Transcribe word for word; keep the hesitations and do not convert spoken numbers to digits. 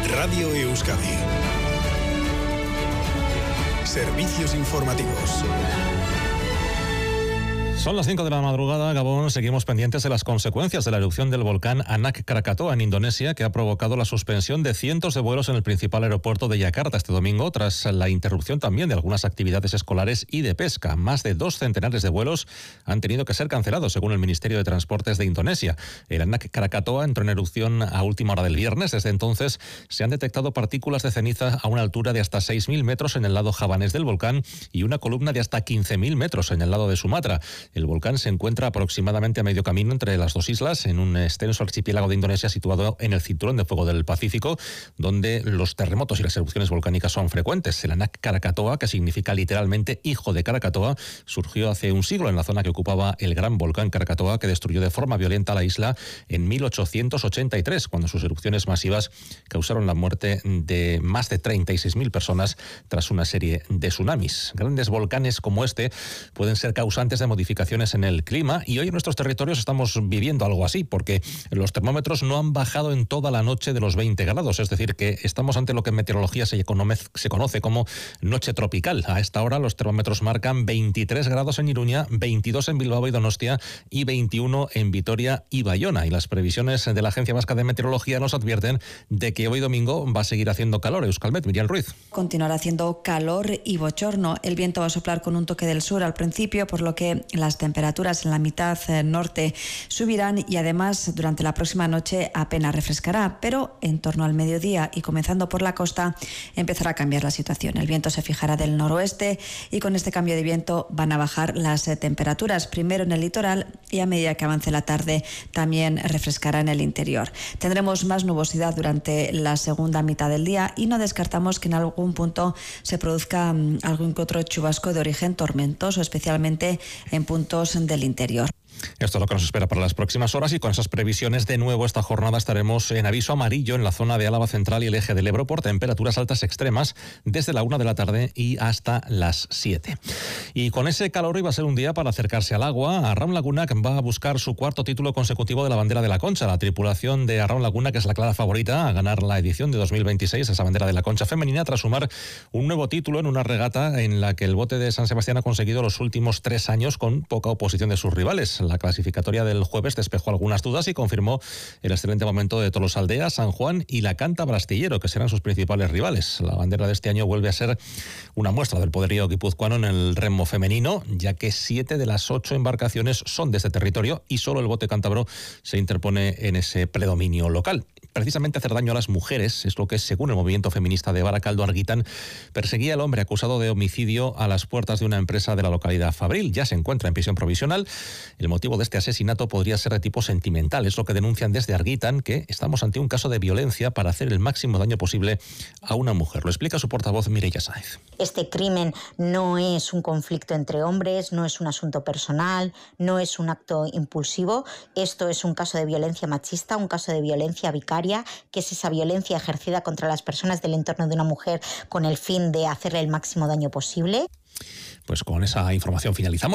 Radio Euskadi. Servicios informativos. Son las cinco de la madrugada, Gabón. Seguimos pendientes de las consecuencias de la erupción del volcán Anak Krakatoa en Indonesia, que ha provocado la suspensión de cientos de vuelos en el principal aeropuerto de Yakarta este domingo, tras la interrupción también de algunas actividades escolares y de pesca. Más de dos centenares de vuelos han tenido que ser cancelados, según el Ministerio de Transportes de Indonesia. El Anak Krakatoa entró en erupción a última hora del viernes. Desde entonces se han detectado partículas de ceniza a una altura de hasta seis mil metros en el lado javanés del volcán y una columna de hasta quince mil metros en el lado de Sumatra. El volcán se encuentra aproximadamente a medio camino entre las dos islas, en un extenso archipiélago de Indonesia situado en el cinturón de fuego del Pacífico, donde los terremotos y las erupciones volcánicas son frecuentes. El Anak Krakatoa, que significa literalmente hijo de Krakatoa, surgió hace un siglo en la zona que ocupaba el gran volcán Krakatoa, que destruyó de forma violenta la isla en mil ochocientos ochenta y tres, cuando sus erupciones masivas causaron la muerte de más de treinta y seis mil personas tras una serie de tsunamis. Grandes volcanes como este pueden ser causantes de modificaciones en el clima, y hoy en nuestros territorios estamos viviendo algo así, porque los termómetros no han bajado en toda la noche de los veinte grados, es decir, que estamos ante lo que en meteorología se conoce como noche tropical. A esta hora los termómetros marcan veintitrés grados en Iruña, veintidós en Bilbao y Donostia y veintiuno en Vitoria y Bayona, y las previsiones de la Agencia Vasca de Meteorología nos advierten de que hoy domingo va a seguir haciendo calor. Euskalmet, Miriam Ruiz. Continuará haciendo calor y bochorno. El viento va a soplar con un toque del sur al principio, por lo que las temperaturas en la mitad norte subirán, y además durante la próxima noche apenas refrescará, pero en torno al mediodía y comenzando por la costa empezará a cambiar la situación. El viento se fijará del noroeste y con este cambio de viento van a bajar las temperaturas, primero en el litoral, y a medida que avance la tarde también refrescará en el interior. Tendremos más nubosidad durante la segunda mitad del día y no descartamos que en algún punto se produzca algún que otro chubasco de origen tormentoso, especialmente en puntos del interior. Esto es lo que nos espera para las próximas horas, y con esas previsiones de nuevo esta jornada estaremos en aviso amarillo en la zona de Álava Central y el eje del Ebro por temperaturas altas extremas desde la una de la tarde y hasta las siete. Y con ese calor iba a ser un día para acercarse al agua. Arraun Lagunak va a buscar su cuarto título consecutivo de la bandera de la Concha. La tripulación de Arraun Lagunak es la clara favorita a ganar la edición de dos mil veintiséis, esa bandera de la Concha femenina, tras sumar un nuevo título en una regata en la que el bote de San Sebastián ha conseguido los últimos tres años con poca oposición de sus rivales. La clasificatoria del jueves despejó algunas dudas y confirmó el excelente momento de Tolosaldea, San Juan y la Cántabra Astillero, que serán sus principales rivales. La bandera de este año vuelve a ser una muestra del poderío guipuzcoano en el remo femenino, ya que siete de las ocho embarcaciones son de este territorio y solo el bote cántabro se interpone en ese predominio local. Precisamente hacer daño a las mujeres es lo que, según el movimiento feminista de Baracaldo Argitan, perseguía el hombre acusado de homicidio a las puertas de una empresa de la localidad Fabril. Ya se encuentra en prisión provisional. El motivo de este asesinato podría ser de tipo sentimental, es lo que denuncian desde Argitan, que estamos ante un caso de violencia para hacer el máximo daño posible a una mujer. Lo explica su portavoz Mireia Sáez. Este crimen no es un conflicto entre hombres, no es un asunto personal, no es un acto impulsivo. Esto es un caso de violencia machista, un caso de violencia vicaria, que es esa violencia ejercida contra las personas del entorno de una mujer con el fin de hacerle el máximo daño posible. Pues con esa información finalizamos.